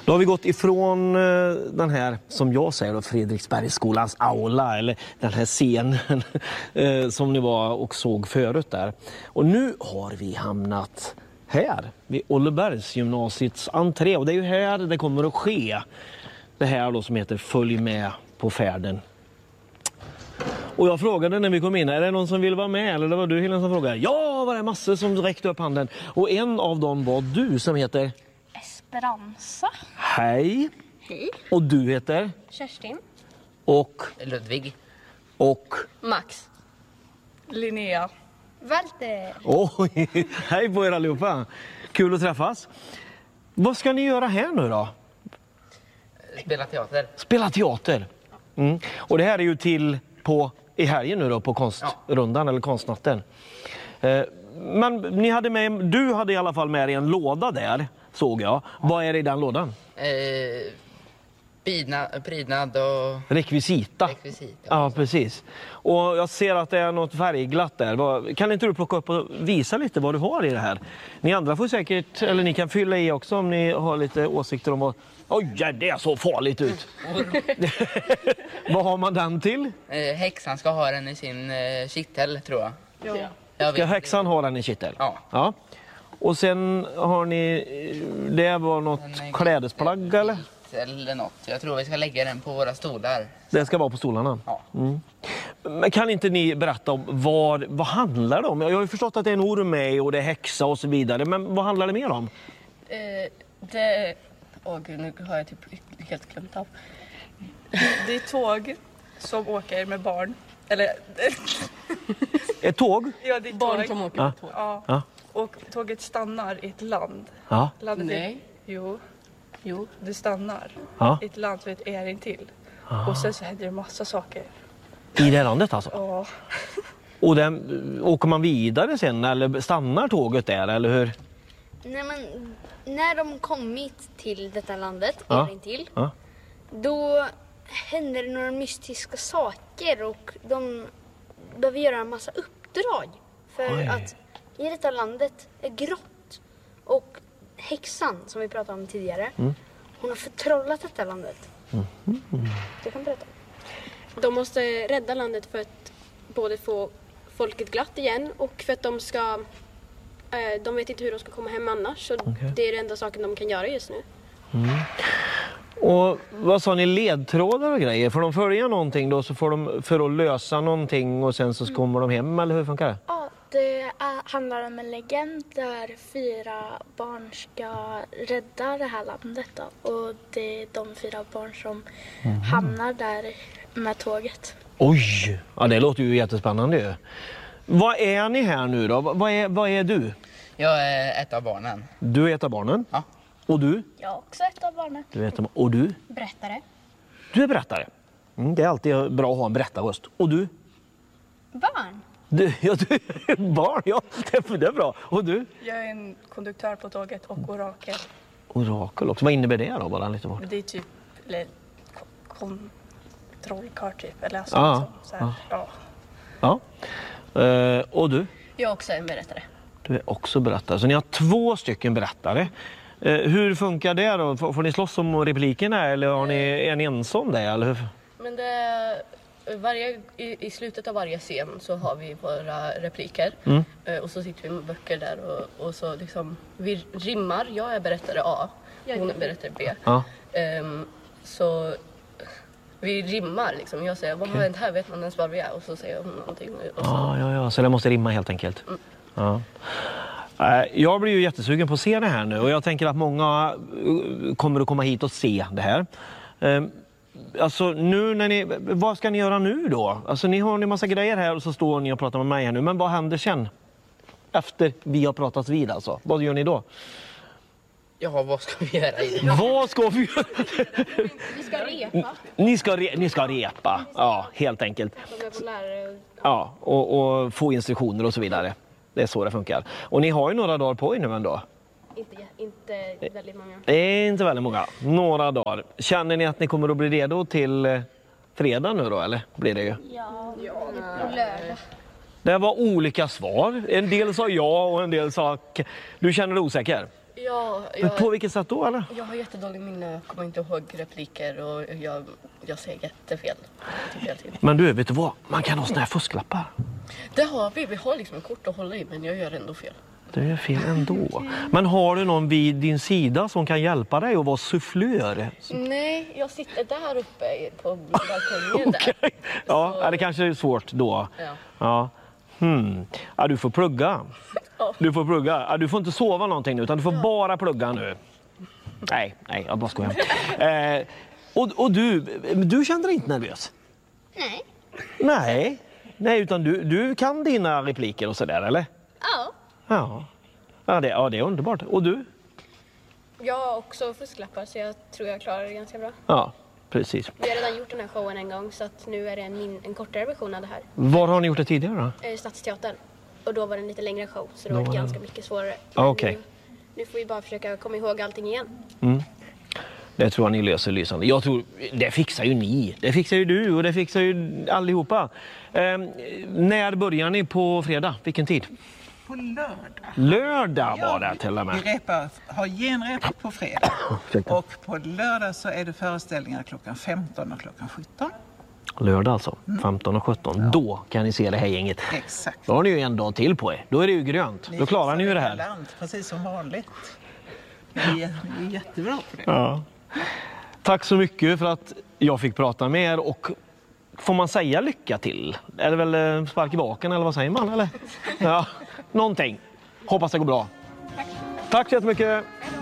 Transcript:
Då har vi gått ifrån den här, som jag säger då, Fredriksbergsskolans aula, eller den här scenen som ni var och såg förut där. Och nu har vi hamnat här vid Ollebergsgymnasiets entré, och det är ju här det kommer att ske. Det här då som heter Följ med på färden. Och jag frågade när vi kom in, är det någon som vill vara med? Eller det var du, Helena, som frågade. Ja, var det massor som räckte upp handen. Och en av dem var du, som heter Esperanza. Hej. Hej. Och du heter? Kerstin. Och? Ludvig. Och? Max. Linnea. Walter. Oj, hej på er allihopa. Kul att träffas. Vad ska ni göra här nu då? Spela teater. Spela teater. Mm. Och det här är ju till i helgen nu då, på konstrundan eller konstnatten. Men ni hade med, du hade i alla fall med dig en låda där, såg jag. Vad är det i den lådan? Prydnad och Rekvisita. Ja, precis. Och jag ser att det är något färgglatt där. Kan inte du plocka upp och visa lite vad du har i det här? Ni andra får säkert, eller ni kan fylla i också om ni har lite åsikter om vad... Oj, det så farligt ut. Vad har man den till? Häxan ska ha den i sin kittel, tror jag. Ja. Ska häxan ha den i kittel? Ja. Och sen har ni, det var något klädesplagg eller? Eller något. Jag tror vi ska lägga den på våra stolar. Det ska vara på stolarna? Ja. Mm. Men kan inte ni berätta om vad handlar det om? Jag har ju förstått att det är en orm med och det är häxa och så vidare. Men vad handlar det mer om? Gud, nu har jag typ helt glömt av. Det är tåg som åker med barn. Eller... Ett tåg? Ja, det är Barn tåg. som åker med tåg. Ja. Och tåget stannar i ett land. Ja. Landet Nej. Jo, det stannar i ett land som heter Erin till. Och sen så händer det massa saker. I det landet alltså? Ja. Och åker man vidare sen eller stannar tåget där eller hur? Nej, men när de kommit till detta landet, Erin till, då händer det några mystiska saker och de behöver göra en massa uppdrag. För att i detta landet är grått. Och häxan, som vi pratade om tidigare, hon har förtrollat detta landet. Du kan berätta. De måste rädda landet för att både få folket glatt igen och för att de vet inte hur de ska komma hem annars. Så det är den enda saken de kan göra just nu. Och vad sa ni, ledtrådar och grejer? Får de följa någonting då så får de för att lösa någonting och sen så kommer de hem, eller hur funkar det? Ja, det handlar om en legend där 4 barn ska rädda det här landet då. Och det är de 4 barn som hamnar där med tåget. Oj! Ja, det låter ju jättespännande ju. Vad är ni här nu då? Vad är du? Jag är ett av barnen. Du är ett av barnen? Ja. Och du? Jag är också ett av barnen. Och du? Berättare. Du är berättare. Det är alltid bra att ha en berättarröst. Och du? Barn. Du är barn, ja. Det är bra. Och du? Jag är en konduktör på tåget och orakel. Orakel också. Vad innebär det då? Bara lite bort. Det är typ kontrollkart typ. Eller alltså, så här. Ja. Och du? Jag är också en berättare. Du är också berättare. Så ni har 2 stycken berättare. Hur funkar det då? Får ni slåss om replikerna eller är ni ensam det? Eller hur? Men i slutet av varje scen så har vi våra repliker. Och så sitter vi med böcker där och så liksom, vi rimmar. Jag är berättare A, hon är berättare B. Så vi rimmar liksom. Jag säger, vad har hänt här? Vet man ens var vi är? Och så säger hon någonting. Och så. Så det måste rimma helt enkelt. Ja. Jag blir ju jättesugen på att se det här nu och jag tänker att många kommer att komma hit och se det här. Alltså nu vad ska ni göra nu då? Alltså ni har en massa grejer här och så står ni och pratar med mig här nu. Men vad händer sen? Efter vi har pratat vid alltså. Vad gör ni då? Ja, vad ska vi göra i det? Vad ska vi göra? Vi ska repa. Ni ska repa, ja, helt enkelt. Ja, och få instruktioner och så vidare. Det är så det funkar. Och ni har ju några dagar på er nu ändå. Inte väldigt många. Det är inte väldigt många. Några dagar. Känner ni att ni kommer att bli redo till fredag nu då, eller? Blir det ju? Ja. På lördag. Det var olika svar. En del sa ja och en del sa... Du känner dig osäker? Ja, På vilket sätt då, eller? Jag har jättedålig minne, jag kommer inte ihåg repliker och jag säger jättefel. Men du, vet du vad? Man kan ha såna här fusklappar. Det har vi. Vi har liksom ett kort att hålla i, men jag gör ändå fel. Det är fel ändå. Men har du någon vid din sida som kan hjälpa dig att vara sufflör? Nej, jag sitter där uppe på balkongen där. Okay. Ja, det kanske är svårt då. Ja. Ja, du får plugga. Du får plugga. Ja, du får inte sova någonting nu, utan du får bara plugga nu. Nej, jag bara skojar. Och du känner dig inte nervös? Nej, utan du kan dina repliker och sådär, eller? Ja. Ja, det är underbart. Och du? Jag har också fusklappar, så jag tror jag klarar det ganska bra. Ja, precis. Vi har redan gjort den här showen en gång, så att nu är det en kortare version av det här. Var har ni gjort det tidigare då? Stadsteatern. Och då var det en lite längre show, så det var ganska mycket svårare. Okej. Nu får vi bara försöka komma ihåg allting igen. Det tror jag ni löser lysande. Jag tror, det fixar ju ni. Det fixar ju du och det fixar ju allihopa. När börjar ni på fredag? Vilken tid? På lördag. Lördag var det till och med. Vi har genrep på fredag. Och på lördag så är det föreställningar klockan 15 och klockan 17. Lördag alltså, 15 och 17. Ja. Då kan ni se det här gänget. Exakt. Då har ni ju en dag till på er. Då är det ju grönt. Då klarar ni ju det här. Land, precis som vanligt. Vi är jättebra på det. Ja. Tack så mycket för att jag fick prata med er, och får man säga lycka till? Är det väl spark i baken eller vad säger man? Eller? Ja, någonting. Hoppas det går bra. Tack så jättemycket.